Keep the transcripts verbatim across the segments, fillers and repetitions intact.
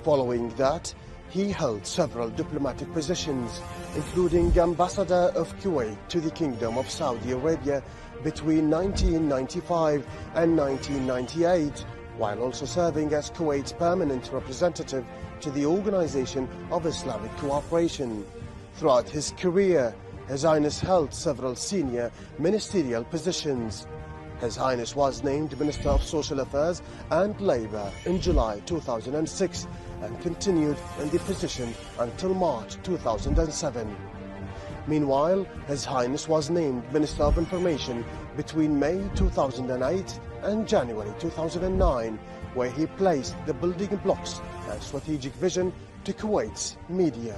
Following that, he held several diplomatic positions, including Ambassador of Kuwait to the Kingdom of Saudi Arabia between nineteen ninety-five and nineteen ninety-eight, while also serving as Kuwait's permanent representative to the Organization of Islamic Cooperation. Throughout his career, His Highness held several senior ministerial positions. His Highness was named Minister of Social Affairs and Labour in July two thousand six and continued in the position until March two thousand seven. Meanwhile, His Highness was named Minister of Information between May two thousand eight and January two thousand nine, where he placed the building blocks and strategic vision to Kuwait's media.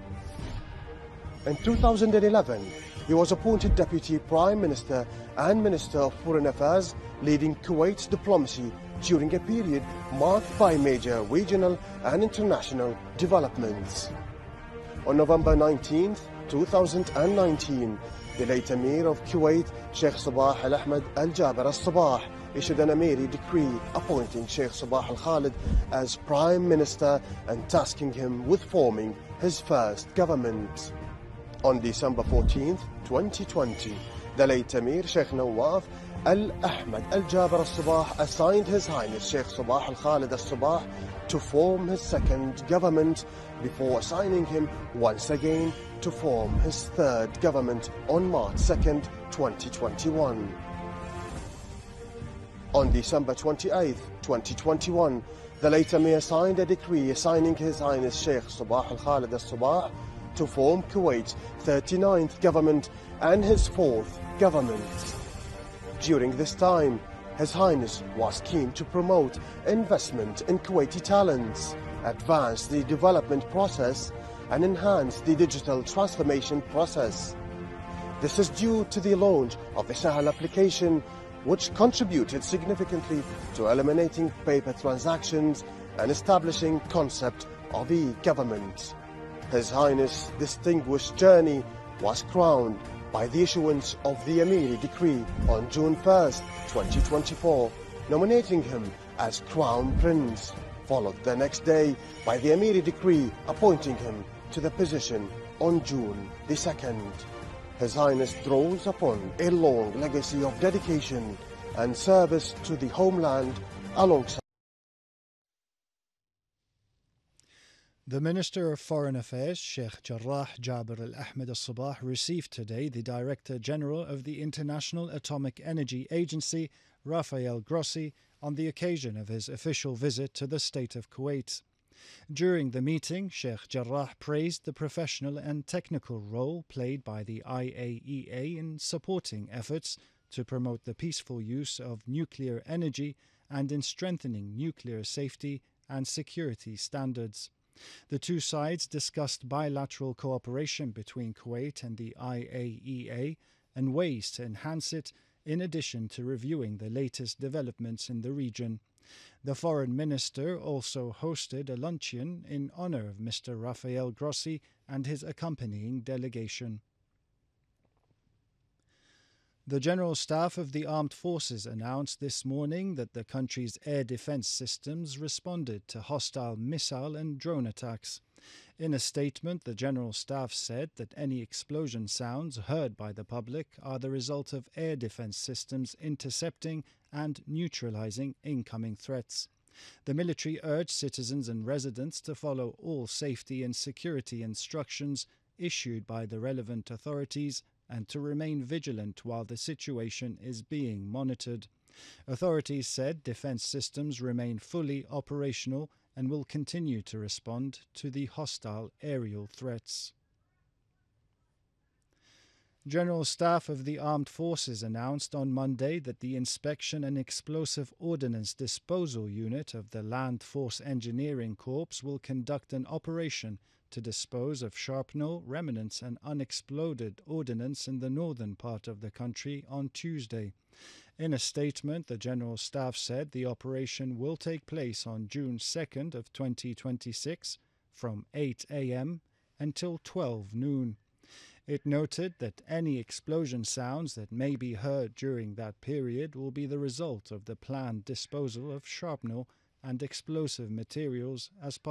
In two thousand eleven, he was appointed Deputy Prime Minister and Minister of Foreign Affairs, leading Kuwait's diplomacy during a period marked by major regional and international developments. On November nineteenth, two thousand nineteen, the late Emir of Kuwait, Sheikh Sabah Al-Ahmed Al-Jaber Al-Sabah, issued an Emiri decree appointing Sheikh Sabah Al-Khalid as Prime Minister and tasking him with forming his first government. On December fourteenth, twenty twenty, the late Emir Sheikh Nawaf Al-Ahmed Al-Jaber Al-Sabah assigned His Highness Sheikh Sabah Al-Khalid Al-Sabah to form his second government before assigning him once again to form his third government on March second, twenty twenty-one. On December twenty-eighth, twenty twenty-one, the late Emir signed a decree assigning His Highness Sheikh Sabah Al-Khalid Al-Sabah to form Kuwait's thirty-ninth government and his fourth government. During this time, His Highness was keen to promote investment in Kuwaiti talents, advance the development process, and enhance the digital transformation process. This is due to the launch of the Sahel application, which contributed significantly to eliminating paper transactions and establishing concept of e-government. His Highness' distinguished journey was crowned by the issuance of the Emiri decree on June first, twenty twenty-four, nominating him as Crown Prince, followed the next day by the Emiri decree appointing him to the position on June the second. His Highness draws upon a long legacy of dedication and service to the homeland alongside. The Minister of Foreign Affairs, Sheikh Jarrah Jaber Al-Ahmed Al-Sabah, received today the Director General of the International Atomic Energy Agency, Rafael Grossi, on the occasion of his official visit to the state of Kuwait. During the meeting, Sheikh Jarrah praised the professional and technical role played by the I A E A in supporting efforts to promote the peaceful use of nuclear energy and in strengthening nuclear safety and security standards. The two sides discussed bilateral cooperation between Kuwait and the I A E A and ways to enhance it, in addition to reviewing the latest developments in the region. The Foreign Minister also hosted a luncheon in honor of Mister Rafael Grossi and his accompanying delegation. The General Staff of the Armed Forces announced this morning that the country's air defense systems responded to hostile missile and drone attacks. In a statement, the General Staff said that any explosion sounds heard by the public are the result of air defense systems intercepting and neutralizing incoming threats. The military urged citizens and residents to follow all safety and security instructions issued by the relevant authorities and to remain vigilant while the situation is being monitored. Authorities said defense systems remain fully operational and will continue to respond to the hostile aerial threats. General Staff of the Armed Forces announced on Monday that the Inspection and Explosive Ordnance Disposal Unit of the Land Force Engineering Corps will conduct an operation to dispose of shrapnel, remnants and unexploded ordnance in the northern part of the country on Tuesday. In a statement, the General Staff said the operation will take place on June second of twenty twenty-six from eight a m until twelve noon. It noted that any explosion sounds that may be heard during that period will be the result of the planned disposal of shrapnel and explosive materials as part